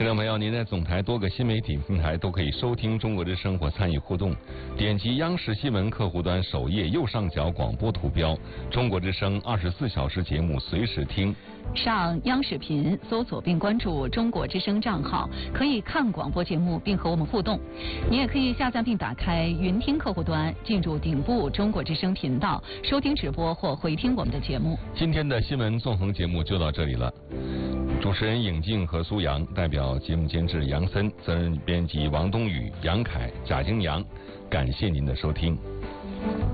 听众朋友，您在总台多个新媒体平台都可以收听中国之声或参与互动。点击央视新闻客户端首页右上角广播图标，中国之声24小时节目随时听。 上央视频搜索并关注中国之声账号，可以看广播节目并和我们互动。你也可以下载并打开云听客户端，进入顶部中国之声频道，收听直播或回听我们的节目。 今天的新闻纵横节目就到这里了。主持人尹静和苏阳，代表节目监制杨森，责任编辑王冬雨、杨凯、贾京阳，感谢您的收听。